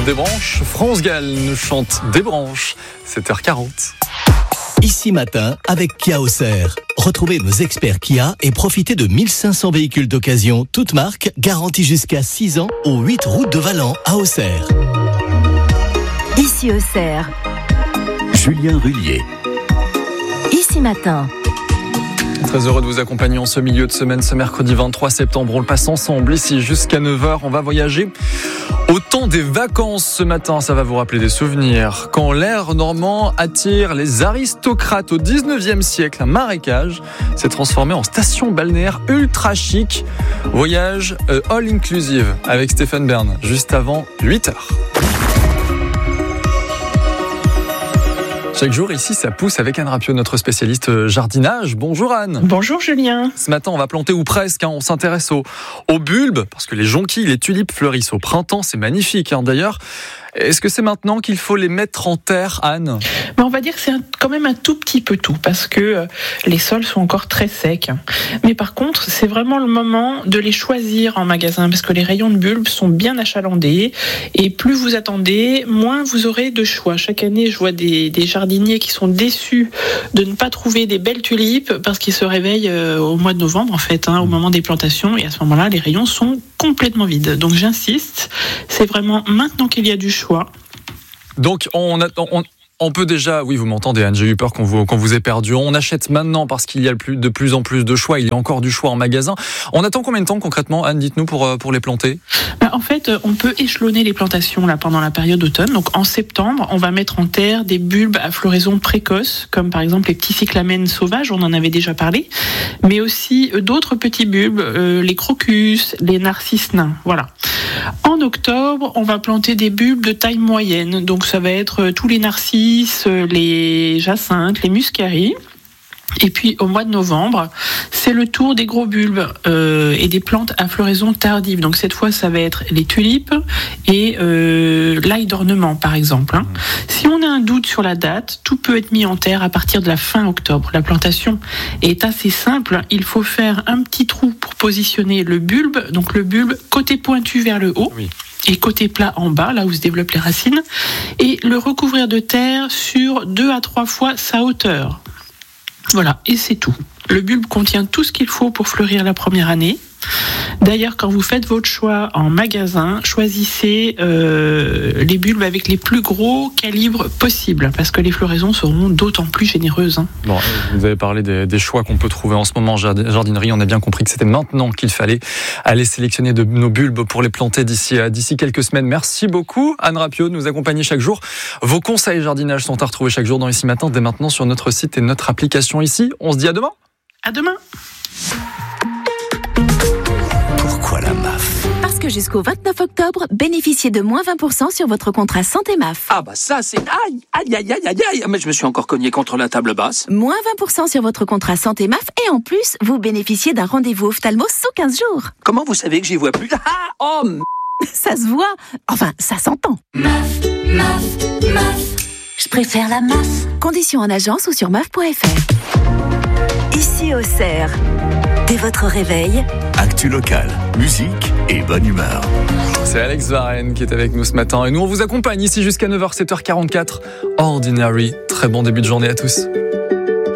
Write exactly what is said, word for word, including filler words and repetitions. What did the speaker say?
des branches. France Gall nous chante des branches. sept heures quarante. Ici Matin avec Kia Auxerre. Retrouvez nos experts Kia et profitez de mille cinq cents véhicules d'occasion, toutes marques, garantis jusqu'à six ans, aux huit routes de Valent à Auxerre. Ici Auxerre. Julien Rullier. Ici Matin. Très heureux de vous accompagner en ce milieu de semaine, ce mercredi vingt-trois septembre. On le passe ensemble ici jusqu'à neuf heures. On va voyager au temps des vacances ce matin. Ça va vous rappeler des souvenirs. Quand l'air normand attire les aristocrates au dix-neuvième siècle, un marécage s'est transformé en station balnéaire ultra chic. Voyage euh, all inclusive avec Stéphane Bern, juste avant huit heures. Chaque jour, ici, ça pousse avec Anne Rapio, notre spécialiste jardinage. Bonjour Anne. Bonjour Julien. Ce matin, on va planter, ou presque, hein, on s'intéresse aux, aux bulbes, parce que les jonquilles, les tulipes fleurissent au printemps, c'est magnifique. Hein. D'ailleurs, est-ce que c'est maintenant qu'il faut les mettre en terre, Anne ? Mais on va dire que c'est un, quand même un tout petit peu tout, parce que euh, les sols sont encore très secs. Mais par contre, c'est vraiment le moment de les choisir en magasin, parce que les rayons de bulbes sont bien achalandés, et plus vous attendez, moins vous aurez de choix. Chaque année, je vois des, des jardiniers qui sont déçus de ne pas trouver des belles tulipes, parce qu'ils se réveillent euh, au mois de novembre, en fait, hein, au moment des plantations, et à ce moment-là, les rayons sont complètement vides. Donc j'insiste, c'est vraiment maintenant qu'il y a du choix. Donc on, a, on, on peut déjà, oui vous m'entendez Anne, j'ai eu peur qu'on vous, qu'on vous ait perdu. On achète maintenant parce qu'il y a de plus en plus de choix, il y a encore du choix en magasin. On attend combien de temps concrètement, Anne, dites-nous, pour, pour les planter ? Bah, en fait, on peut échelonner les plantations là, pendant la période d'automne. Donc en septembre, on va mettre en terre des bulbes à floraison précoce, comme par exemple les petits cyclamènes sauvages, on en avait déjà parlé, mais aussi euh, d'autres petits bulbes, euh, les crocus, les narcisses nains, voilà. En octobre, on va planter des bulbes de taille moyenne, donc ça va être tous les narcisses, les jacinthes, les muscaries. Et puis au mois de novembre, c'est le tour des gros bulbes euh, et des plantes à floraison tardive. Donc cette fois, ça va être les tulipes et euh, l'ail d'ornement, par exemple. Hein. Si on a un doute sur la date, tout peut être mis en terre à partir de la fin octobre. La plantation est assez simple. Il faut faire un petit trou pour positionner le bulbe. Donc le bulbe côté pointu vers le haut. Oui. Et côté plat en bas, là où se développent les racines. Et le recouvrir de terre sur deux à trois fois sa hauteur. Voilà, et c'est tout. Le bulbe contient tout ce qu'il faut pour fleurir la première année. D'ailleurs, quand vous faites votre choix en magasin, choisissez euh, les bulbes avec les plus gros calibres possibles, parce que les floraisons seront d'autant plus généreuses. Hein. Bon, vous avez parlé des, des choix qu'on peut trouver en ce moment en jardinerie. On a bien compris que c'était maintenant qu'il fallait aller sélectionner de nos bulbes pour les planter d'ici, d'ici quelques semaines. Merci beaucoup, Anne Rapio, de nous accompagner chaque jour. Vos conseils jardinage sont à retrouver chaque jour dans Ici Matin, dès maintenant sur notre site et notre application ici. On se dit à demain. À demain. Pourquoi la M A F ? Parce que jusqu'au vingt-neuf octobre, bénéficiez de moins vingt pour cent sur votre contrat santé M A F. Ah bah ça c'est... Aïe, aïe, aïe, aïe, aïe, aïe. Mais je me suis encore cogné contre la table basse. Moins vingt pour cent sur votre contrat santé M A F et en plus, vous bénéficiez d'un rendez-vous ophtalmo sous quinze jours. Comment vous savez que j'y vois plus ? Ah, oh, m... Ça se voit. Enfin, ça s'entend. M A F, M A F, M A F. Je préfère la M A F. Conditions en agence ou sur M A F point F R. Ici Auxerre. Dès votre réveil, actu local, musique et bonne humeur. C'est Alex Varenne qui est avec nous ce matin et nous on vous accompagne ici jusqu'à neuf heures, sept heures quarante-quatre. Ordinary, très bon début de journée à tous.